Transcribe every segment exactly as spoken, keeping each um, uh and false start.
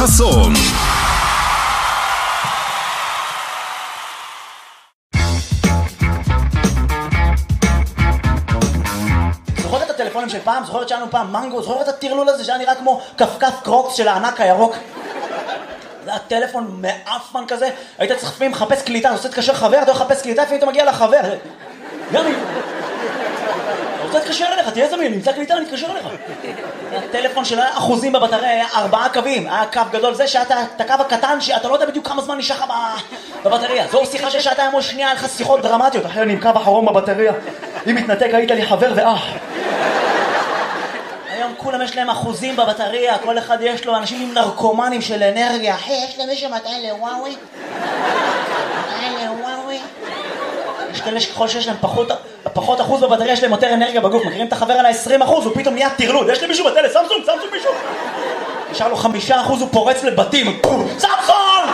חסון. זוכרת את הטלפונים של פעם? זוכרת שלנו פעם מנגו? זוכרת את הטרלול הזה שהיה נראה כמו כפכף קרוקס של הענק הירוק? זה היה טלפון מאפמן כזה, היית צריך לפעמים לחפש קליטה, אתה רוצה להתקשר חבר, אתה לחפש קליטה, לפעמים אתה מגיע לחבר. גם אם... אתה רוצה להתקשר אליך, תהיה זמין, נמצא קליטה, אני אתקשר אליך. הטלפון של אחוזים בבטריה היה ארבעה קווים, היה קו גדול, זה שאתה, את הקו הקטן, שאתה לא יודע בדיוק כמה זמן נשאר לך בבטריה. זו שיחה של שעתיים או שנייה, היה לך שיחות דרמטיות, אחרי אני עם קו אחרון בבטריה. אם מתנתק היית לי חבר ואח. היום כולם יש להם אחוזים בבטריה, כל אחד יש לו אנשים עם נרקומנים של אנרגיה. אחי, יש להם מישהו מטען לוואוי? מטען לוואוי? יש כאלה שככל שיש להם פחות, פחות אחוז בבטריה, יש להם יותר אנרגיה בגוף. מכירים את החבר על ה-עשרים אחוז, הוא פתאום נהיה תרלוד. יש לי מישהו בטלס, סמסונג, סמסונג מישהו. נשאר לו חמישה אחוז, הוא פורץ לבתים. סמסונג!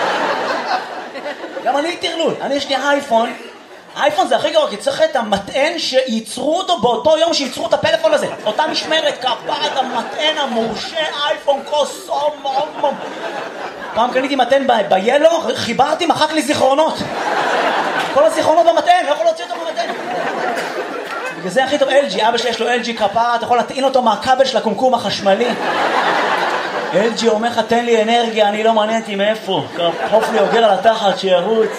גם אני תרלוד. אני יש לי אייפון. האייפון זה הכי גרוע, כי צריך את המטען שייצרו אותו באותו יום שייצרו את הפלאפון הזה. אותה משמרת, כפרת המטען המורשה, אייפון קוסום, מום. פעם קניתי מטען ביילו, חיברתי, מחק לי זיכרונות. כל הזיכרונות במטען, לא יכול להוציא אותו במטען. בגלל זה הכי טוב אל ג'י, אבא שלי יש לו אל ג'י כפרה, אתה יכול להטעין אותו מהכבל של הקומקום החשמלי. אל ג'י אומר לך, תן לי אנרגיה, אני לא מעניינתי מאיפה. כפוף לי אוגר על התחת שירוץ.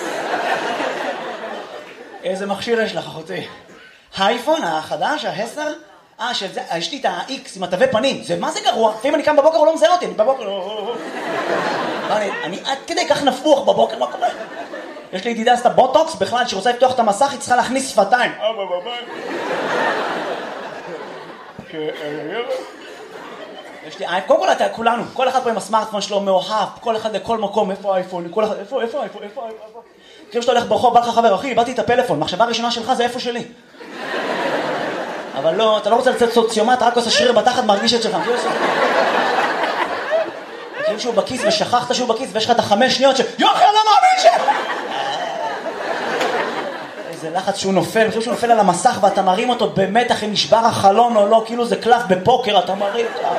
איזה מכשיר יש לך, אחותי? האייפון החדש, העשר? אה, שזה, יש לי את ה-X עם התווי פנים. זה, מה זה גרוע? לפעמים אני קם בבוקר, הוא לא מזהה אותי, אני בבוקר... אני, אני עד כדי כך נפוח בבוקר, מה קורה? יש לי ידידה, עשתה בוטוקס, בכלל, שרוצה לפתוח את המסך, היא צריכה להכניס שפתיים. יש לי אייפון, קודם כל אתה, כולנו, כל אחד פה עם הסמארטפון שלו מאוהב, כל אחד לכל מקום, איפה האייפון, כל אחד, איפה, איפה האייפון, איפה האייפון? כאילו שאתה הולך ברחוב, בא לך חבר, אחי, איבדתי את הפלאפון, מחשבה הראשונה שלך זה איפה שלי. אבל לא, אתה לא רוצה לצאת סוציומט, רק עושה שריר בתחת, מרגיש את שלך. כאילו שהוא בכיס ושכחת שהוא בכיס, ויש לך את החמש שניות ש... יוחי, אני לא מאמין ש... איזה לחץ שהוא נופל, אני חושב שהוא נופל על המסך ואתה מרים אותו במתח אם נשבר החלון או לא, כאילו זה קלף בפוקר, אתה מרים אותו.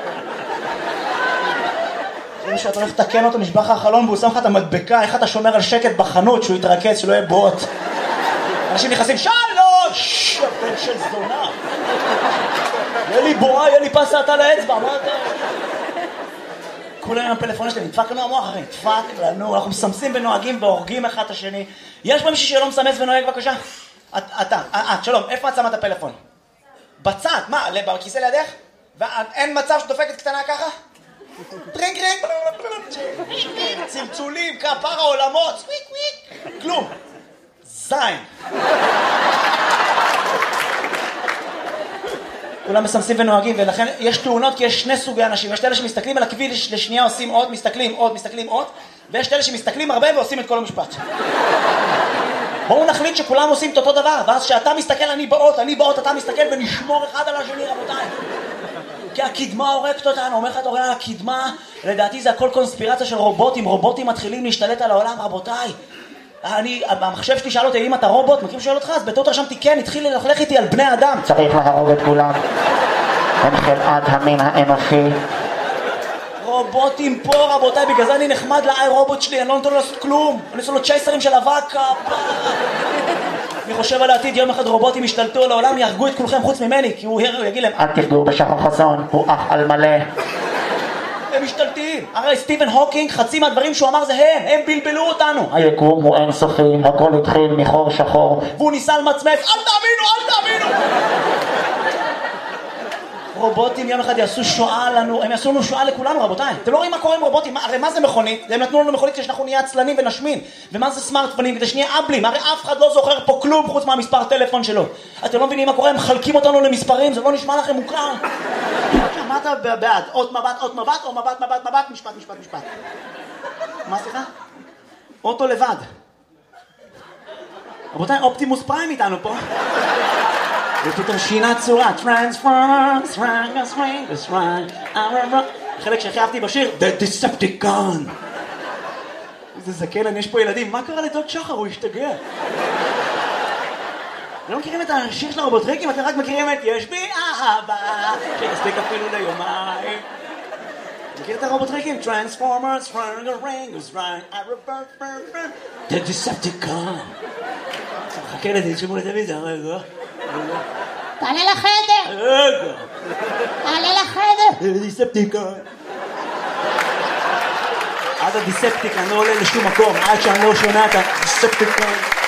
כאילו שאתה הולך לתקן אותו, נשבר לך החלון והוא שם לך את המדבקה, איך אתה שומר על שקט בחנות שהוא יתרכז, שלא יהיה בוט. אנשים נכנסים, שלוש! הבן של זונה. יהיה לי בועה, יהיה לי פסת על האצבע, מה אתה? כולם עם הפלאפון שלהם, נדפק לנו המוח אחרי, נדפק לנו, אנחנו מסמסים ונוהגים והורגים אחד את השני. יש פה מישהו שלא מסמס ונוהג, בבקשה? אתה, את, שלום, איפה את שמה את הפלאפון? בצד, מה, בכיסא לידך? ואין מצב שדופקת קטנה ככה? טרינג טרינג, צלצולים, כפר העולמות, סוויק וויק, כלום. זין. כולם מסמסים ונוהגים, ולכן יש תאונות כי יש שני סוגי אנשים. יש אלה שמסתכלים על הכביל לשנייה עושים עוד, מסתכלים עוד, מסתכלים עוד, ויש אלה שמסתכלים הרבה ועושים את כל המשפט. בואו נחליט שכולם עושים את אותו דבר, ואז שאתה מסתכל אני באות, אני באות, אתה מסתכל ונשמור אחד על השני, רבותיי. כי הקדמה הורגת אותנו, אומר לך את הורגה, הקדמה, לדעתי זה הכל קונספירציה של רובוטים, רובוטים מתחילים להשתלט על העולם, רבותיי. אני, המחשב שלי שאל אותי, אם אתה רובוט, מכיר שואל אותך? אז בטעות רשמתי, כן, התחיל ללכלך איתי על בני אדם. צריך להרוג את כולם. הם חלאת המין האנושי. רובוטים פה, רבותיי, בגלל זה אני נחמד לאי רובוט שלי, אני לא נותן לו לעשות כלום. אני עושה לו צ'ייסרים של אבק, אני חושב על העתיד, יום אחד רובוטים ישתלטו על העולם, יהרגו את כולכם חוץ ממני, כי הוא יגיד להם, אל תפגעו בשחר חסון, הוא אח על מלא. הם משתלטים. הרי סטיבן הוקינג, חצי מהדברים שהוא אמר זה הם, הם בלבלו אותנו. היקום הוא אינסופי, הכל התחיל מחור שחור. והוא ניסה למצמץ, אל תאמינו, אל תאמינו. רובוטים יום אחד יעשו שואה לנו, הם יעשו לנו שואה לכולנו, רבותיי. אתם לא רואים מה קורה עם רובוטים? הרי מה זה מכונית? הם נתנו לנו מכונית כדי שאנחנו נהיה עצלנים ונשמין. ומה זה סמארטפונים? כדי שנהיה אבלים. הרי אף אחד לא זוכר פה כלום חוץ מהמספר טלפון שלו. אתם לא מבינים מה קורה? הם מחלקים אותנו למספרים, זה לא נשמע לכם מוכר. מה אתה בעד? עוד מבט, עוד מבט, או מבט, מבט, מבט, משפט, משפט, משפט. מה סליחה? אוטו לבד. רבותיי, אופטימוס פריים איתנו פה. ופתאום שינה צורה, טרנספורמס, טרנספורמס, טרנספורמס, חלק שהכי אהבתי בשיר, The Decepticon. איזה זקן, יש פה ילדים, מה קרה לדוד שחר? הוא השתגע. לא מכירים את השיר של הרובוטריקים, אתם רק מכירים את יש בי אהבה, שיספיק אפילו ליומיים. מכיר את הרובוטריקים? Transformers, Frank, Rangers, Rang, I revert, revert, The Decepticon. חכה לזה, שמעו לטלוויזיה, רגע. תעלה לחדר! רגע. תעלה לחדר! The Decepticon. עד הדיספטיקון, אני לא עולה לשום מקום, עד שאני לא שומע את הדיספטיקון.